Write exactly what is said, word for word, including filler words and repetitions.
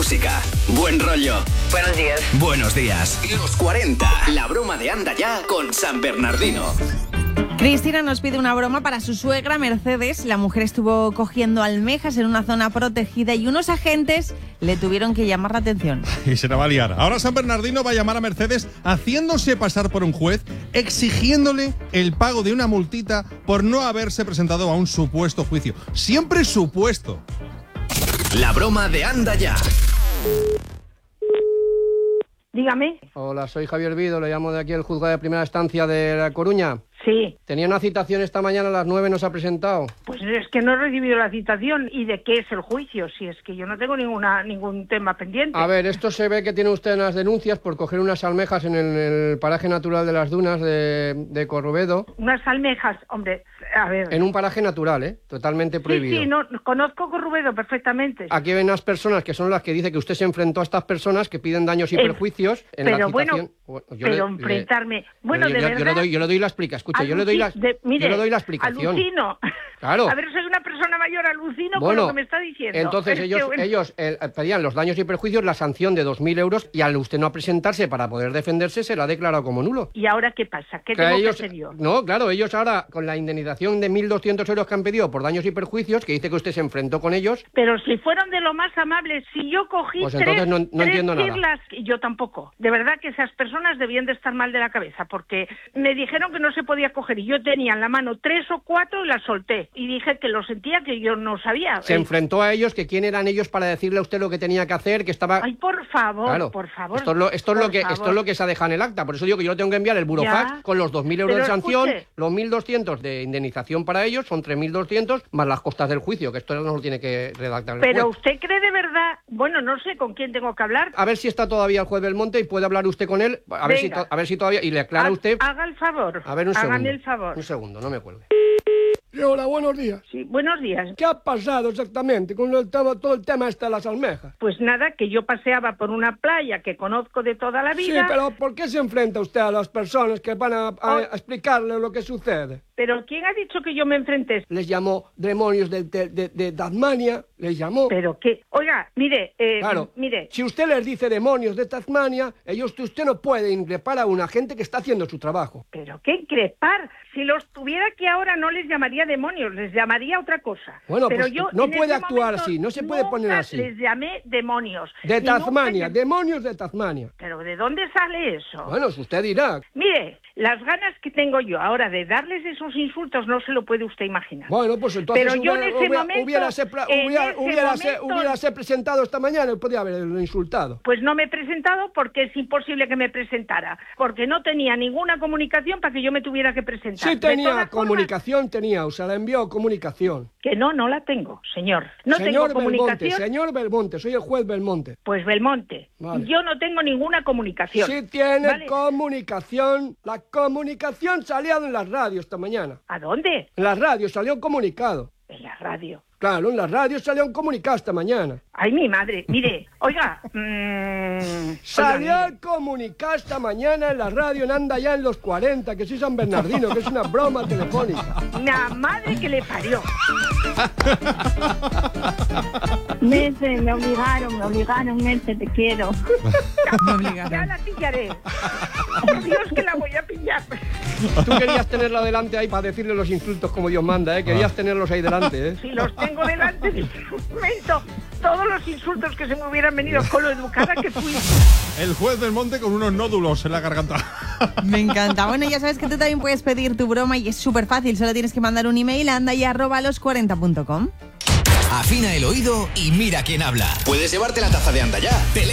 música, buen rollo. Buenos días. Buenos días. Los cuarenta. La broma de Anda Ya con San Bernardino. Cristina nos pide una broma para su suegra Mercedes. La mujer estuvo cogiendo almejas en una zona protegida y unos agentes le tuvieron que llamar la atención. Y se la va a liar. Ahora San Bernardino va a llamar a Mercedes haciéndose pasar por un juez, exigiéndole el pago de una multita por no haberse presentado a un supuesto juicio. Siempre supuesto. La broma de Anda Ya. Dígame. Hola, soy Javier Vido, le llamo de aquí el juzgado de primera instancia de La Coruña. Sí. Tenía una citación esta mañana a las nueve, ¿no se ha presentado? Pues es que no he recibido la citación. ¿Y de qué es el juicio? Si es que yo no tengo ninguna ningún tema pendiente. A ver, esto se ve que tiene usted unas denuncias por coger unas almejas en el, el paraje natural de las dunas de, de Corrubedo. Unas almejas, hombre, a ver... En un paraje natural, ¿eh? Totalmente prohibido. Sí, sí, no, conozco Corrubedo perfectamente. Aquí ven unas personas que son las que dice que usted se enfrentó a estas personas que piden daños y el, perjuicios en pero la citación. Bueno, yo pero le, enfrentarme... Le, bueno, yo, de yo, verdad... Yo le doy, yo le doy la explicación, escucha, Aluci... yo le doy la, de, mire, yo le doy la explicación. Alucino. Claro. A ver, soy una persona mayor, alucino bueno, con lo que me está diciendo. Entonces es ellos, que, bueno... ellos eh, pedían los daños y perjuicios, la sanción de dos mil euros, y al usted no presentarse para poder defenderse, se la ha declarado como nulo. ¿Y ahora qué pasa? ¿Qué que tengo ellos, que hacer yo? No, claro, ellos ahora, con la indemnización de mil doscientos euros que han pedido por daños y perjuicios, que dice que usted se enfrentó con ellos... Pero si fueron de lo más amables, si yo cogí pues tres, entonces no, no tres entiendo nada. pirlas, yo tampoco. De verdad que esas personas debían de estar mal de la cabeza, porque me dijeron que no se podía coger, y yo tenía en la mano tres o cuatro y las solté. Y dije que lo sentía, que yo no sabía. Se enfrentó a ellos, que quién eran ellos para decirle a usted lo que tenía que hacer, que estaba... Ay, por favor, claro. por favor. Esto es lo, esto es lo que favor. esto es lo que se ha dejado en el acta, por eso digo que yo le tengo que enviar el burofax ya, con los dos mil euros de sanción, escuche. los mil doscientos de indemnización para ellos, son tres mil doscientos, más las costas del juicio, que esto no lo tiene que redactar el Pero juez. usted cree de verdad, bueno, no sé con quién tengo que hablar. A ver si está todavía el juez Belmonte y puede hablar usted con él, a ver, si, to- a ver si todavía, y le aclara Ha, usted... Haga el favor, A ver, un hágame segundo. el favor. Un segundo, no me cuelgue. Sí, hola, buenos días. Sí, buenos días. ¿Qué ha pasado exactamente con el tema, todo el tema este de las almejas? Pues nada, que yo paseaba por una playa que conozco de toda la vida. Sí, pero ¿por qué se enfrenta usted a las personas que van a, a, Oh. a explicarle lo que sucede? ¿Pero quién ha dicho que yo me enfrenté? Les llamó demonios de, de, de, de Tasmania, les llamó... ¿Pero qué? Oiga, mire, eh, Claro, mire... si usted les dice demonios de Tasmania, ellos, usted no puede increpar a una gente que está haciendo su trabajo. ¿Pero qué increpar? Si los tuviera aquí ahora no les llamaría demonios, les llamaría otra cosa. Bueno, Pero pues yo no en puede ese actuar momento así, no se puede nunca poner así. les llamé demonios. De Y nunca Tasmania, llam- demonios de Tasmania. ¿Pero de dónde sale eso? Bueno, usted dirá. Mire, las ganas que tengo yo ahora de darles esos insultos no se lo puede usted imaginar. Bueno, pues entonces Pero yo en hubiera, ese hubiera, momento, hubiérase, pra- en hubiera, ese hubiérase- momento- hubiérase presentado esta mañana y podía haberlo insultado. Pues no me he presentado porque es imposible que me presentara, porque no tenía ninguna comunicación para que yo me tuviera que presentar. Sí De tenía todas comunicación, tenía, o sea, la envió comunicación. formas, que no, no la tengo, señor. No señor tengo Belmonte, comunicación. señor Belmonte, soy el juez Belmonte. Pues Belmonte, Vale. yo no tengo ninguna comunicación. Sí tiene ¿Vale? comunicación. La comunicación salía en las radios esta mañana. ¿A dónde? En las radios salió un comunicado. En la radio. Claro, en las radios salió un comunicado esta mañana. Ay, mi madre, mire, oiga, mmm, Salió oiga, el comunicado esta mañana en la radio en Anda Ya en los cuarenta, que soy San Bernardino, que es una broma telefónica. mire, la madre que le parió. Mese, me obligaron, me obligaron, Mese, te quiero. Me Ya obligaron. la pillaré. Dios que la voy a pillar. Tú querías tenerla delante ahí para decirle los insultos como Dios manda, ¿eh? Querías tenerlos ahí delante, ¿eh? Si los tengo delante en este momento, todos los insultos que se me hubieran venido con lo educada que fui. El juez del Monte con unos nódulos en la garganta. Me encanta. Bueno, ya sabes que tú también puedes pedir tu broma y es súper fácil. Solo tienes que mandar un email a anda y arroba los cuarenta punto com. Afina el oído y mira quién habla. Puedes llevarte la taza de Anda Ya. Teléfono